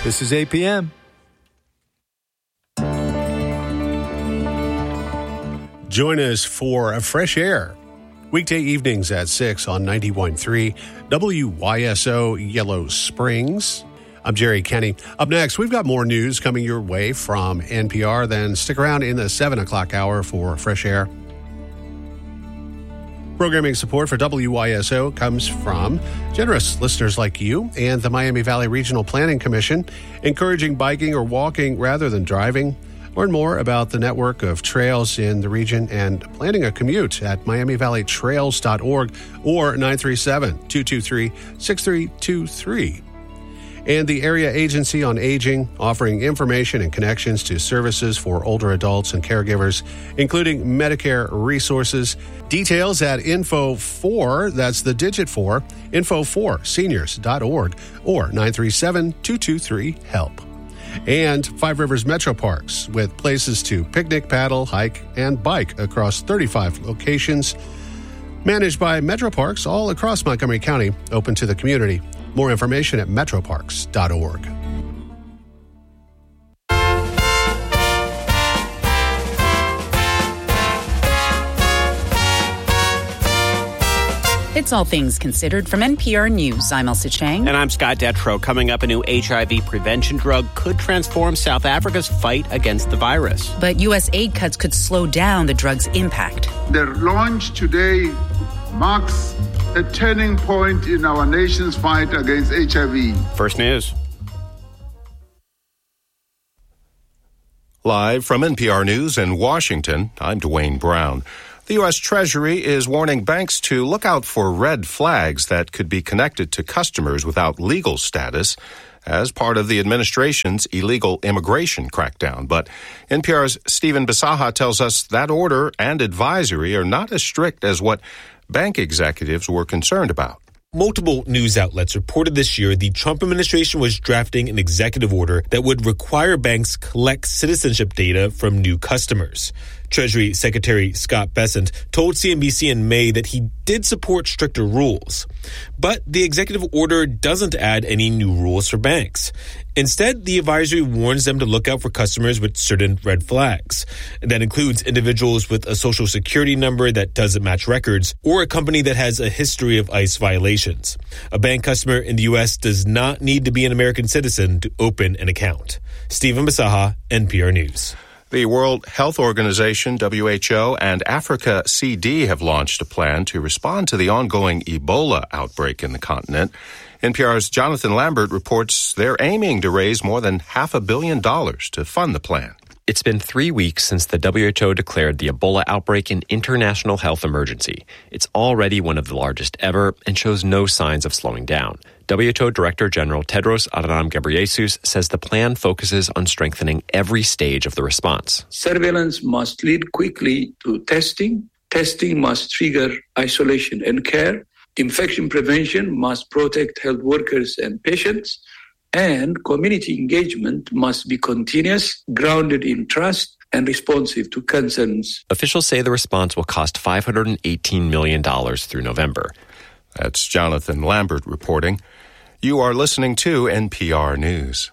This is 8 p.m. Join us for Fresh Air. Weekday evenings at 6 on 91.3 WYSO Yellow Springs. I'm Jerry Kenny. Up next, we've got more news coming your way from NPR. Then stick around in the 7 o'clock hour for Fresh Air. Programming support for WYSO comes from generous listeners like you and the Miami Valley Regional Planning Commission, encouraging biking or walking rather than driving. Learn more about the network of trails in the region and planning a commute at miamivalleytrails.org or 937-223-6323. And the Area Agency on Aging, offering information and connections to services for older adults and caregivers, including Medicare resources. Details at info4, that's the digit 4, info4seniors.org or 937-223-HELP. And Five Rivers Metro Parks, with places to picnic, paddle, hike, and bike across 35 locations. Managed by Metro Parks all across Montgomery County, open to the community. More information at metroparks.org. It's All Things Considered from NPR News. I'm Elsa Chang. And I'm Scott Detrow. Coming up, a new HIV prevention drug could transform South Africa's fight against the virus. But U.S. aid cuts could slow down the drug's impact. Their launch today marks a turning point in our nation's fight against HIV. First News. Live from NPR News in Washington, I'm Dwayne Brown. The U.S. Treasury is warning banks to look out for red flags that could be connected to customers without legal status as part of the administration's illegal immigration crackdown. But NPR's Stephen Bisaha tells us that order and advisory are not as strict as what bank executives were concerned about. Multiple news outlets reported this year the Trump administration was drafting an executive order that would require banks collect citizenship data from new customers. Treasury Secretary Scott Bessent told CNBC in May that he did support stricter rules. But the executive order doesn't add any new rules for banks. Instead, the advisory warns them to look out for customers with certain red flags. That includes individuals with a social security number that doesn't match records or a company that has a history of ICE violations. A bank customer in the U.S. does not need to be an American citizen to open an account. Stephen Bisaha, NPR News. The World Health Organization, WHO, and Africa CD have launched a plan to respond to the ongoing Ebola outbreak in the continent. NPR's Jonathan Lambert reports they're aiming to raise more than $500 million to fund the plan. It's been 3 weeks since the WHO declared the Ebola outbreak an international health emergency. It's already one of the largest ever and shows no signs of slowing down. WHO Director General Tedros Adhanom Ghebreyesus says the plan focuses on strengthening every stage of the response. Surveillance must lead quickly to testing. Testing must trigger isolation and care. Infection prevention must protect health workers and patients. And community engagement must be continuous, grounded in trust, and responsive to concerns. Officials say the response will cost $518 million through November. That's Jonathan Lambert reporting. You are listening to NPR News.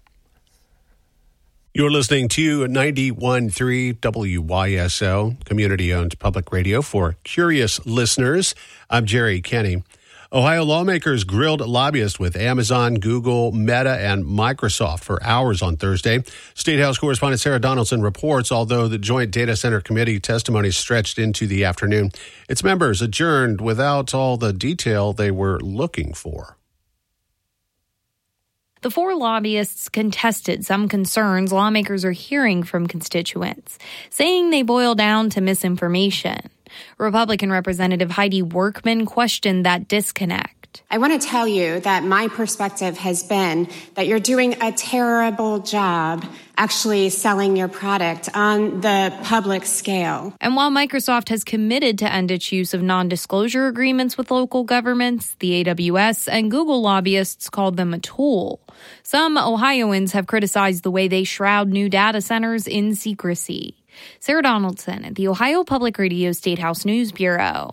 You're listening to 91.3 WYSO, community-owned public radio for curious listeners. I'm Jerry Kenny. Ohio lawmakers grilled lobbyists with Amazon, Google, Meta, and Microsoft for hours on Thursday. State House correspondent Sarah Donaldson reports, although the Joint Data Center Committee testimony stretched into the afternoon, its members adjourned without all the detail they were looking for. The four lobbyists contested some concerns lawmakers are hearing from constituents, saying they boil down to misinformation. Republican Representative Heidi Workman questioned that disconnect. I want to tell you that my perspective has been that you're doing a terrible job actually selling your product on the public scale. And while Microsoft has committed to end its use of non-disclosure agreements with local governments, the AWS and Google lobbyists called them a tool. Some Ohioans have criticized the way they shroud new data centers in secrecy. Sarah Donaldson at the Ohio Public Radio State House News Bureau.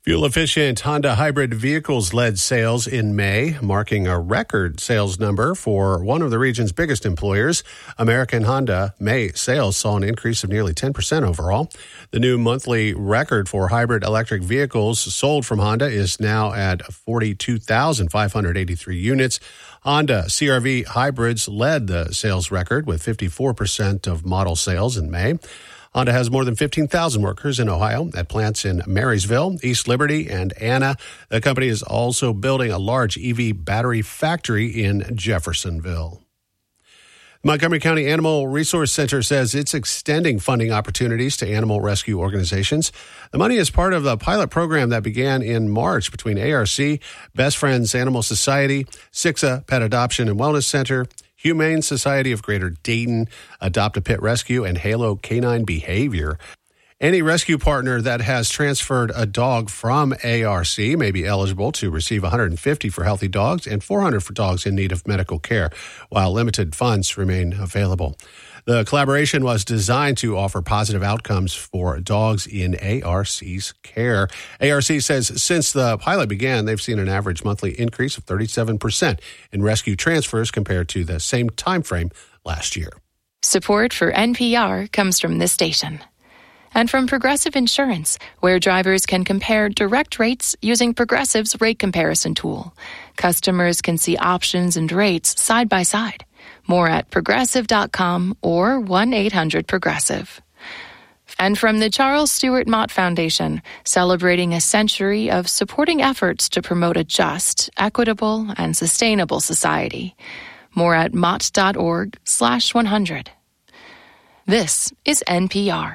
Fuel-efficient Honda hybrid vehicles led sales in May, marking a record sales number for one of the region's biggest employers. American Honda May sales saw an increase of nearly 10% overall. The new monthly record for hybrid electric vehicles sold from Honda is now at 42,583 units. Honda CR-V hybrids led the sales record with 54% of model sales in May. Honda has more than 15,000 workers in Ohio at plants in Marysville, East Liberty, and Anna. The company is also building a large EV battery factory in Jeffersonville. Montgomery County Animal Resource Center says it's extending funding opportunities to animal rescue organizations. The money is part of the pilot program that began in March between ARC, Best Friends Animal Society, SIXA Pet Adoption and Wellness Center, Humane Society of Greater Dayton, Adopt-A-Pet Rescue, and Halo Canine Behavior. Any rescue partner that has transferred a dog from ARC may be eligible to receive $150 for healthy dogs and $400 for dogs in need of medical care, while limited funds remain available. The collaboration was designed to offer positive outcomes for dogs in ARC's care. ARC says since the pilot began, they've seen an average monthly increase of 37% in rescue transfers compared to the same time frame last year. Support for NPR comes from this station. And from Progressive Insurance, where drivers can compare direct rates using Progressive's rate comparison tool. Customers can see options and rates side by side. More at Progressive.com or 1-800-PROGRESSIVE. And from the Charles Stewart Mott Foundation, celebrating a century of supporting efforts to promote a just, equitable, and sustainable society. More at mott.org/100. This is NPR.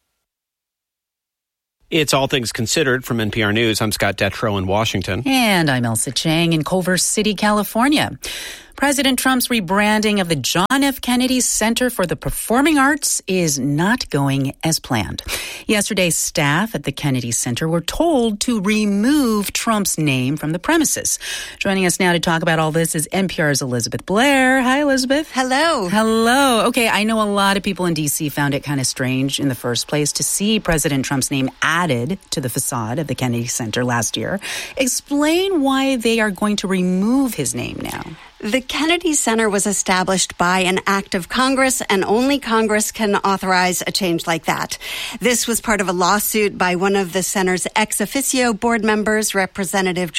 It's All Things Considered from NPR News. I'm Scott Detrow in Washington. And I'm Elsa Chang in Culver City, California. President Trump's rebranding of the John F. Kennedy Center for the Performing Arts is not going as planned. Yesterday, staff at the Kennedy Center were told to remove Trump's name from the premises. Joining us now to talk about all this is NPR's Elizabeth Blair. Hi, Elizabeth. Hello. Hello. Okay, I know a lot of people in D.C. found it kind of strange in the first place to see President Trump's name added to the facade of the Kennedy Center last year. Explain why they are going to remove his name now. The Kennedy Center was established by an act of Congress, and only Congress can authorize a change like that. This was part of a lawsuit by one of the center's ex officio board members, Representative